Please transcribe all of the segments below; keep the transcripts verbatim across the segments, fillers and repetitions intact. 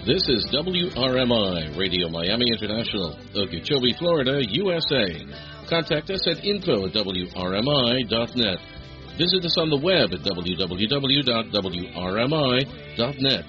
This is W R M I, Radio Miami International, Okeechobee, Florida, U S A. Contact us at info at W R M I dot net. Visit us on the web at w w w dot w r m i dot net.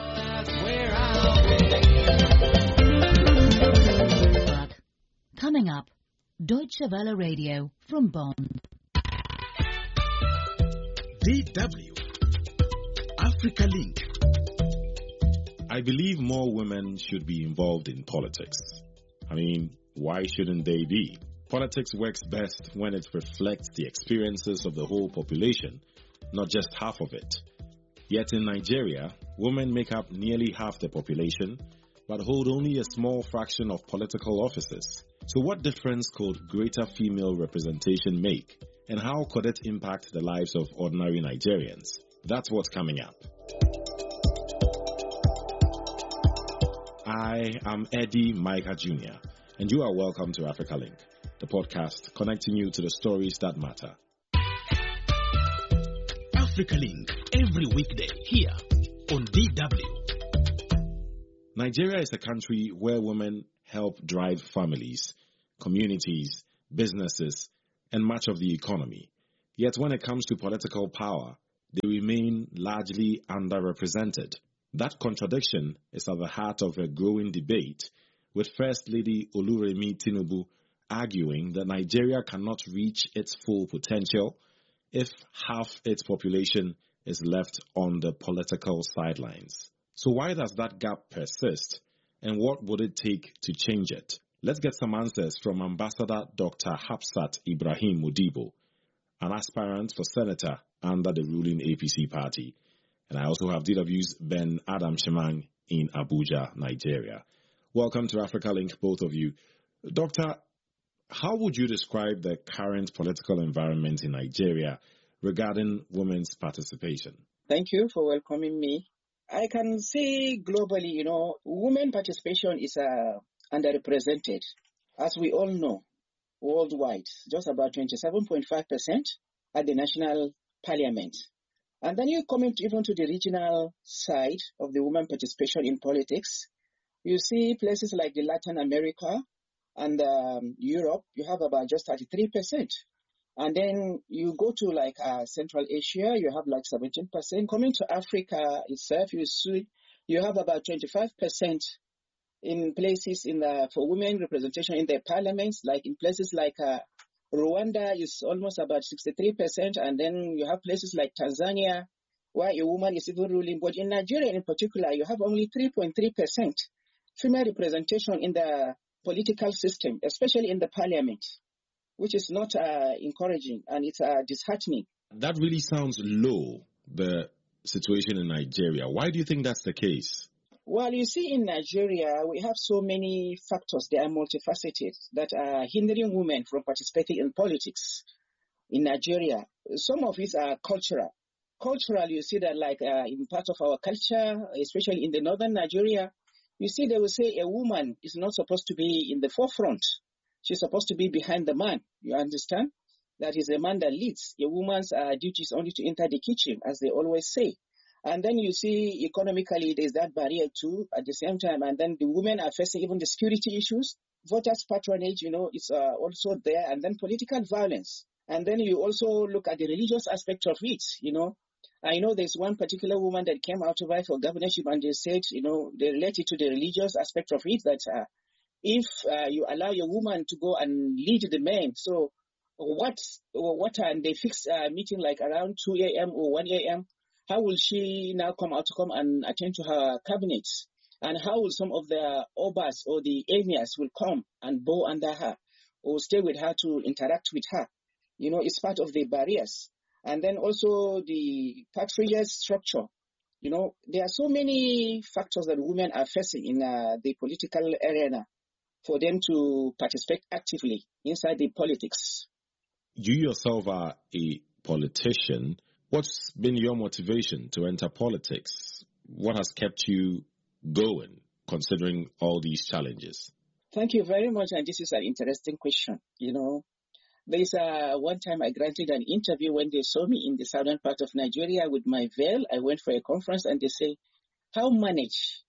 Coming up, Deutsche Welle Radio from Bonn. D W Africa Link. I believe more women should be involved in politics. I mean, why shouldn't they be? Politics works best when it reflects the experiences of the whole population, not just half of it. Yet in Nigeria, women make up nearly half the population, but hold only a small fraction of political offices. So what difference could greater female representation make? And how could it impact the lives of ordinary Nigerians? That's what's coming up. I am Eddie Micah Junior, and you are welcome to Africa Link, the podcast connecting you to the stories that matter. Africa Link, every weekday here on D W. Nigeria is a country where women help drive families, communities, businesses, and much of the economy. Yet when it comes to political power, they remain largely underrepresented. That contradiction is at the heart of a growing debate, with First Lady Oluremi Tinubu arguing that Nigeria cannot reach its full potential if half its population is left on the political sidelines. So why does that gap persist, and what would it take to change it? Let's get some answers from Ambassador Doctor Hafsat Ibrahim Modibo, an aspirant for senator under the ruling A P C party. And I also have D W's Ben Adam Shemang in Abuja, Nigeria. Welcome to Africa Link, both of you. Doctor, how would you describe the current political environment in Nigeria regarding women's participation? Thank you for welcoming me. I can say globally, you know, women participation is uh, underrepresented. As we all know, worldwide, just about twenty-seven point five percent at the national parliament. And then you come into, even to the regional side of the women participation in politics. You see places like the Latin America and um, Europe, you have about just thirty-three percent. And then you go to like uh, Central Asia, you have like seventeen percent. Coming to Africa itself, you see you have about twenty-five percent in places in the, for women representation in their parliaments, like in places like uh, Rwanda is almost about sixty-three percent, and then you have places like Tanzania where a woman is even ruling. But in Nigeria in particular, you have only three point three percent female representation in the political system, especially in the parliament, which is not uh, encouraging, and it's uh, disheartening. That really sounds low, the situation in Nigeria. Why do you think that's the case? Well, you see, in Nigeria, we have so many factors. They are multifaceted that are hindering women from participating in politics in Nigeria. Some of it are cultural. Cultural, you see that like uh, in part of our culture, especially in the northern Nigeria, you see they will say a woman is not supposed to be in the forefront. She's supposed to be behind the man. You understand? That is a man that leads. A woman's uh, duty is only to enter the kitchen, as they always say. And then you see economically there's that barrier too at the same time. And then the women are facing even the security issues. Voters' patronage, you know, it's uh, also there. And then political violence. And then you also look at the religious aspect of it, you know. I know there's one particular woman that came out to vie for governorship, and they said, you know, they related to the religious aspect of it, that uh, if uh, you allow your woman to go and lead the men, so what, what time they fix a meeting like around two a.m. or one a.m., how will she now come out to come and attend to her cabinets? And how will some of the obas or the emirs will come and bow under her or stay with her to interact with her? You know, it's part of the barriers. And then also the patriarchal structure. You know, there are so many factors that women are facing in uh, the political arena for them to participate actively inside the politics. You yourself are a politician. What's been your motivation to enter politics? What has kept you going, considering all these challenges? Thank you very much, and this is an interesting question. You know, there's a one time I granted an interview when they saw me in the southern part of Nigeria with my veil. I went for a conference, and they say, how manage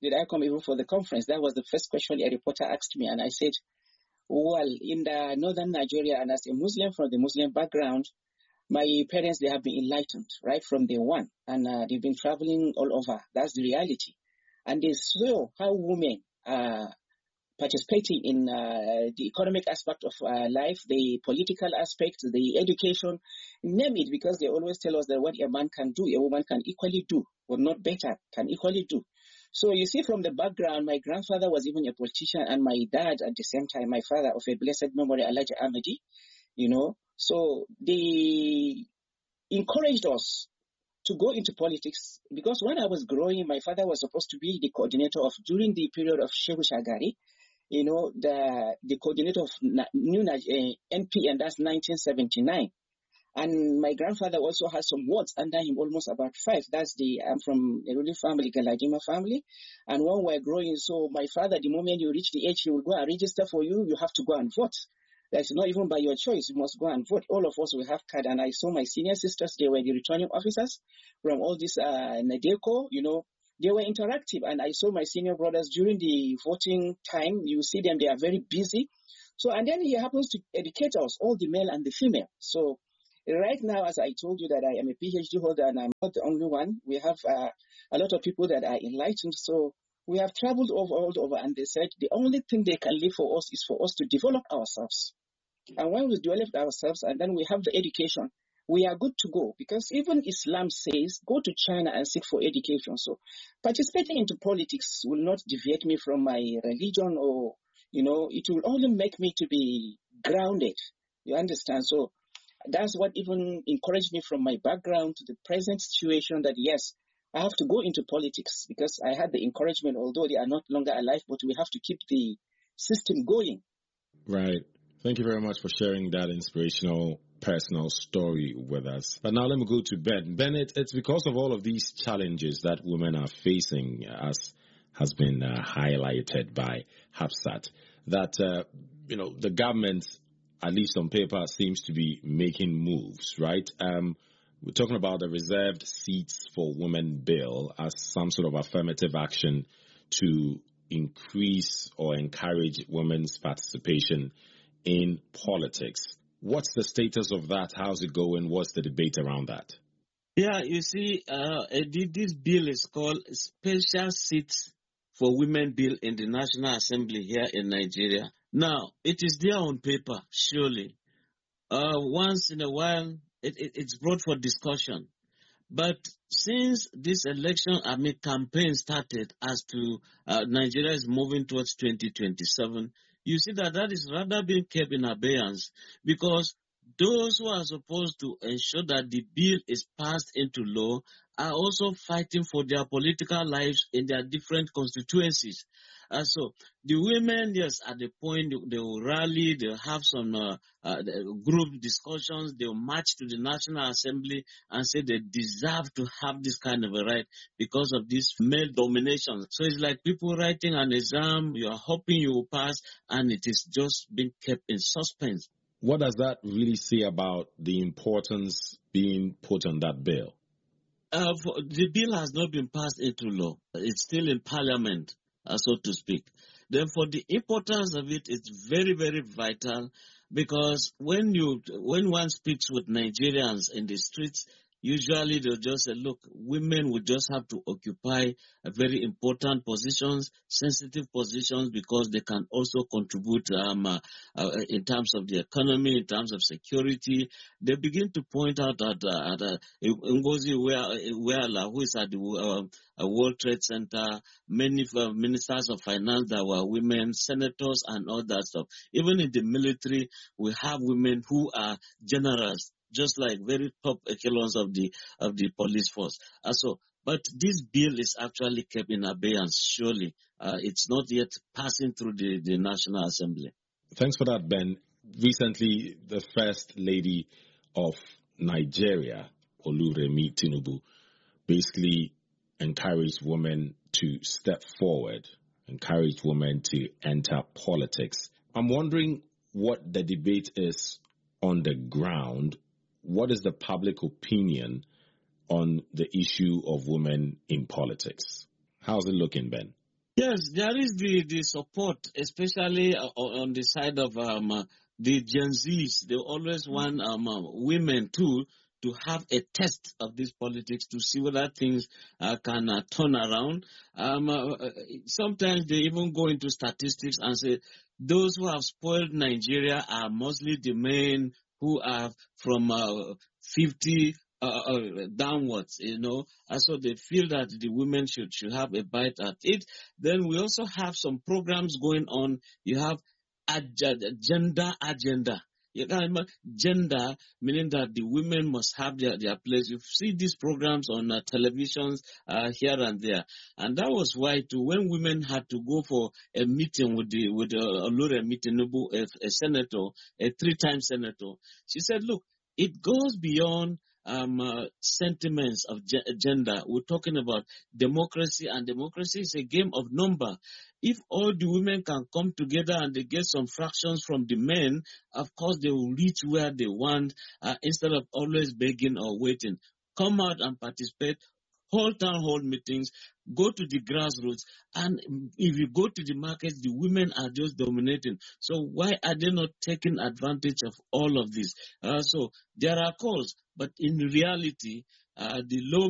did I come even for the conference? That was the first question a reporter asked me. And I said, well, in the northern Nigeria, and as a Muslim from the Muslim background, my parents, they have been enlightened right from day one. And uh, they've been traveling all over. That's the reality. And they saw how women are participating in uh, the economic aspect of uh, life, the political aspect, the education, name it, because they always tell us that what a man can do, a woman can equally do, or not better, can equally do. So you see from the background, my grandfather was even a politician, and my dad at the same time, my father of a blessed memory, Elijah Ahmadi, you know. So they encouraged us to go into politics, because when I was growing, my father was supposed to be the coordinator of, during the period of Shehu Shagari, you know, the the coordinator of New uh, N P, and that's nineteen seventy-nine. And my grandfather also has some wards under him, almost about five. That's the, I'm from a ruling family, Galadima family. And when we're growing, so my father, the moment you reach the age, he will go and register for you. You have to go and vote. That's not even by your choice. You must go and vote. All of us will have card. And I saw my senior sisters, they were the returning officers from all this uh, Nadeco, you know. They were interactive. And I saw my senior brothers during the voting time. You see them, they are very busy. So, and then he happens to educate us, all the male and the female. So, right now, as I told you that I am a PhD holder and I'm not the only one, we have uh, a lot of people that are enlightened. So we have traveled over all over, and they said the only thing they can leave for us is for us to develop ourselves. And when we develop ourselves and then we have the education, we are good to go, because even Islam says go to China and seek for education. So participating into politics will not deviate me from my religion, or, you know, it will only make me to be grounded. You understand? So that's what even encouraged me from my background to the present situation, that yes, I have to go into politics, because I had the encouragement, although they are not longer alive, but we have to keep the system going. Right. Thank you very much for sharing that inspirational personal story with us. But now let me go to Ben. Ben, it, it's because of all of these challenges that women are facing, as has been uh, highlighted by Hafsat, that, uh, you know, the government, at least on paper, seems to be making moves, right? Um, we're talking about the reserved seats for women bill as some sort of affirmative action to increase or encourage women's participation in politics. What's the status of that? How's it going? What's the debate around that? Yeah, you see, uh, this bill is called Special Seats for Women Bill in the National Assembly here in Nigeria. Now, it is there on paper, surely. Uh, once in a while, it, it, it's brought for discussion. But since this election, I mean, campaign started as to uh, Nigeria is moving towards twenty twenty-seven, you see that that is rather being kept in abeyance, because those who are supposed to ensure that the bill is passed into law are also fighting for their political lives in their different constituencies. Uh, so the women, yes, at the point they will rally, they'll have some uh, uh, group discussions, they'll march to the National Assembly and say they deserve to have this kind of a right because of this male domination. So it's like people writing an exam, you are hoping you will pass, and it is just being kept in suspense. What does that really say about the importance being put on that bill? Uh, for, the bill has not been passed into law. It's still in Parliament, uh, so to speak. Therefore, the importance of it is very, very vital, because when you when one speaks with Nigerians in the streets, usually they'll just say, look, women will just have to occupy a very important positions, sensitive positions, because they can also contribute um, uh, uh, in terms of the economy, in terms of security. They begin to point out that uh, at uh, Ngozi Iweala, who is at the uh, World Trade Center, many uh, ministers of finance that were women, senators and all that stuff. Even in the military, we have women who are generals, just like very top echelons of the of the police force. Uh, so, but this bill is actually kept in abeyance, surely. Uh, it's not yet passing through the, the National Assembly. Thanks for that, Ben. Recently, the First Lady of Nigeria, Oluremi Tinubu, basically encouraged women to step forward, encouraged women to enter politics. I'm wondering what the debate is on the ground. What is the public opinion on the issue of women in politics? How's it looking, Ben? Yes, there is the, the support, especially uh, on the side of um, uh, the Gen Zs. They always want um, uh, women too to have a test of this politics to see whether things uh, can uh, turn around. Um, uh, sometimes they even go into statistics and say those who have spoiled Nigeria are mostly the men who are from uh, fifty uh, uh, downwards, you know, and so they feel that the women should, should have a bite at it. Then we also have some programs going on. You have a gender agenda. You can remember gender, meaning that the women must have their, their place. You see these programs on uh, televisions uh, here and there. And that was why, too, when women had to go for a meeting with the with uh, Olure Mitinubu, a, a senator, a three-time senator, she said, look, it goes beyond um, uh, sentiments of ge- gender. We're talking about democracy, and democracy is a game of number. If all the women can come together and they get some fractions from the men, of course they will reach where they want uh, instead of always begging or waiting. Come out and participate. Hold town hall meetings, go to the grassroots, and if you go to the markets, the women are just dominating. So why are they not taking advantage of all of this? Uh, so there are calls, but in reality, uh, the low